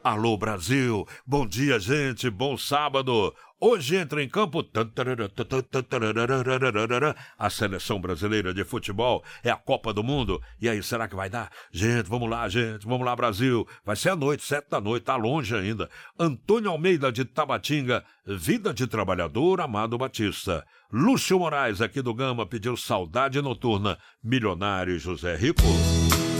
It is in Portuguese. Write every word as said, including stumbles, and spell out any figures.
Alô, Brasil! Bom dia, gente! Bom sábado! Hoje entra em campo a seleção brasileira de futebol, é a Copa do Mundo. E aí, será que vai dar? Gente, vamos lá, gente, vamos lá, Brasil. Vai ser à noite, sete da noite, tá longe ainda. Antônio Almeida de Tabatinga, Vida de Trabalhador, Amado Batista. Lúcio Moraes, aqui do Gama, pediu Saudade Noturna, Milionário José Rico.